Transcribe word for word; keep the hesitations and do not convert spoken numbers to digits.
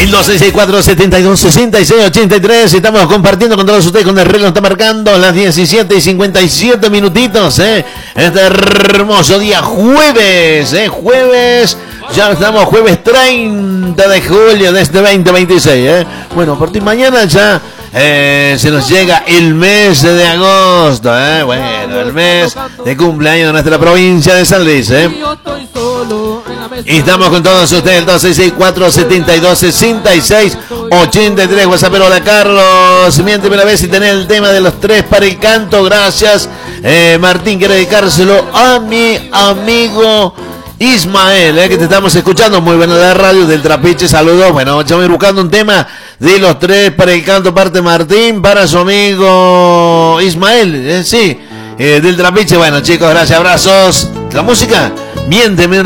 El dos seis seis cuatro, setenta y dos, sesenta y seis, ochenta y tres. Estamos compartiendo con todos ustedes con el reloj. Está marcando las diecisiete y cincuenta y siete minutitos, ¿eh? Este hermoso día jueves, ¿eh? Jueves. Ya estamos jueves treinta de julio de este veinte veintiséis, ¿eh? Bueno, a partir de mañana ya eh, se nos llega el mes de agosto, ¿eh? Bueno, el mes de cumpleaños de nuestra provincia de San Luis, ¿eh? Y estamos con todos ustedes, el dos seis seis cuatro, setenta y dos, sesenta y seis, ochenta y tres. WhatsApp, hola Carlos. Miénteme una vez si tenés el tema de los tres para el canto. Gracias. Eh, Martín quiere dedicárselo a mi amigo Ismael, eh, que te estamos escuchando. Muy buena la radio del Trapiche. Saludos. Bueno, estamos buscando un tema de los tres para el canto. Parte Martín para su amigo Ismael. Eh, sí, eh, del Trapiche. Bueno, chicos, gracias. Abrazos. La música. Miénteme.